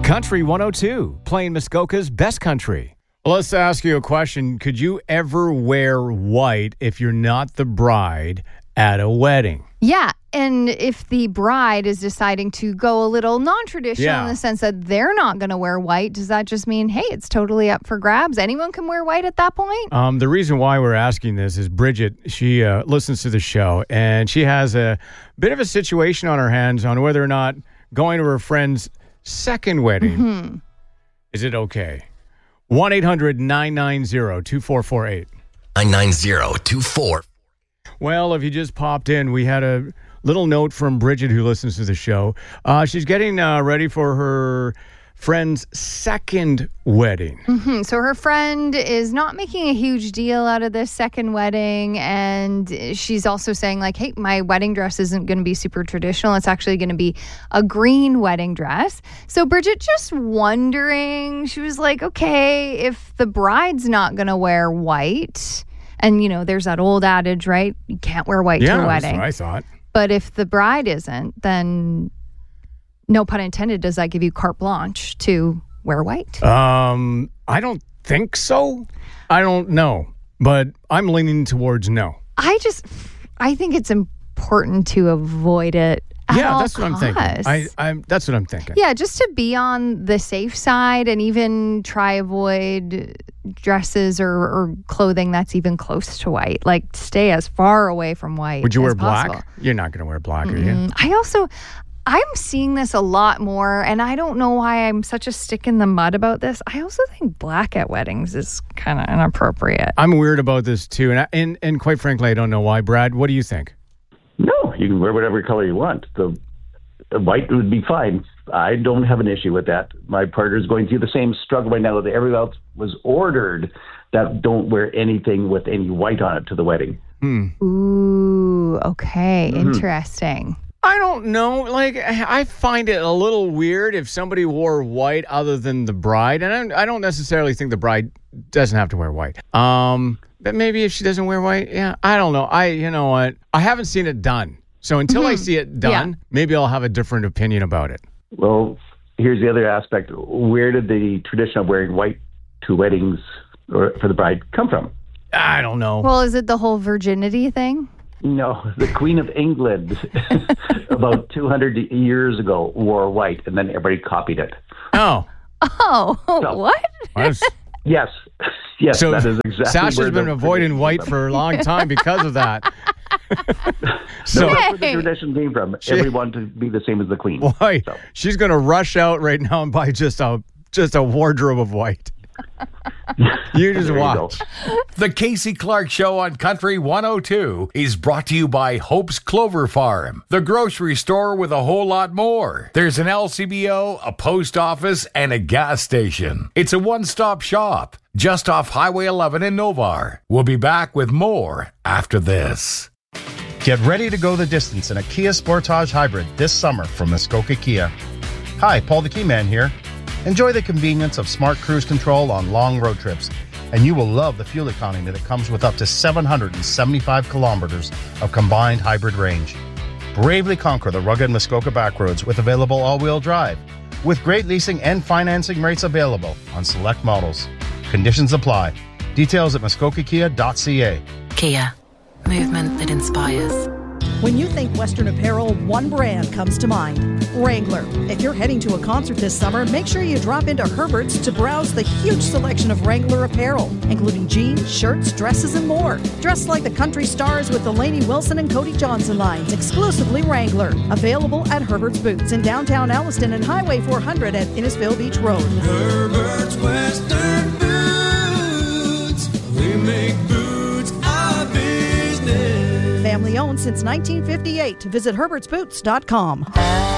Country 102, playing Muskoka's best country. Well, let's ask you a question. Could you ever wear white if you're not the bride at a wedding? Yeah, and if the bride is deciding to go a little non-traditional in the sense that they're not going to wear white, does that just mean, hey, it's totally up for grabs? Anyone can wear white at that point? The reason why we're asking this is Bridget, she listens to the show, and she has a bit of a situation on her hands on whether or not going to her friend's second wedding, is it okay? 1-800-990-2448. 990-24. Well, if you just popped in, we had a little note from Bridget who listens to the show. She's getting ready for her friend's second wedding. So her friend is not making a huge deal out of this second wedding, and she's also saying, like, hey, my wedding dress isn't going to be super traditional. It's actually going to be a green wedding dress. So Bridget just wondering, she was like, okay, if the bride's not going to wear white, and, you know, there's that old adage, right? You can't wear white to a wedding. Yeah, that's what I thought. But if the bride isn't, then, no pun intended, does that give you carte blanche to wear white? I don't think so. I don't know. But I'm leaning towards no. I think it's important to avoid it at all that's what I'm thinking. That's what I'm thinking. Yeah, just to be on the safe side and even try avoid dresses or clothing that's even close to white. Like, stay as far away from white. Would you wear as black? possible. You're not going to wear black, are you? I'm seeing this a lot more, and I don't know why I'm such a stick in the mud about this. I also think black at weddings is kind of inappropriate. I'm weird about this too, and quite frankly, I don't know why. Brad, what do you think? No, you can wear whatever color you want. The white would be fine. I don't have an issue with that. My partner's going through the same struggle right now that everyone else was ordered that don't wear anything with any white on it to the wedding. Ooh, okay. Interesting. I don't know. Like, I find it a little weird if somebody wore white other than the bride. And I don't necessarily think the bride doesn't have to wear white. But maybe if she doesn't wear white, I don't know. You know what? I haven't seen it done. So until I see it done, maybe I'll have a different opinion about it. Well, here's the other aspect. Where did the tradition of wearing white to weddings or for the bride come from? I don't know. Well, is it the whole virginity thing? No, the Queen of England about 200 years ago wore white, and then everybody copied it. Oh. What? Yes, so that is exactly Sasha's where been avoiding white for a long time because of that. So that's where the tradition came from. Everyone to be the same as the Queen. Boy, she's going to rush out right now and buy just a wardrobe of white. You just watch. The Casey Clark Show on Country 102 is brought to you by Hope's Clover Farm, the grocery store with a whole lot more. There's an LCBO, a post office, and a gas station. It's a one-stop shop just off Highway 11 in Novar. We'll be back with more after this. Get ready to go the distance in a Kia Sportage Hybrid this summer from Muskoka Kia. Hi, Paul the Keyman here. Enjoy the convenience of smart cruise control on long road trips, and you will love the fuel economy that comes with up to 775 kilometers of combined hybrid range. Bravely conquer the rugged Muskoka backroads with available all-wheel drive, with great leasing and financing rates available on select models. Conditions apply. Details at muskokakia.ca. Kia. Movement that inspires. When you think Western apparel, one brand comes to mind, Wrangler. If you're heading to a concert this summer, make sure you drop into Herbert's to browse the huge selection of Wrangler apparel, including jeans, shirts, dresses, and more. Dress like the country stars with the Lainey Wilson and Cody Johnson lines, exclusively Wrangler. Available at Herbert's Boots in downtown Alliston and Highway 400 at Innisfil Beach Road. Herbert's Western Boots. We make boots our business. Family owned since 1958. Visit herbertsboots.com.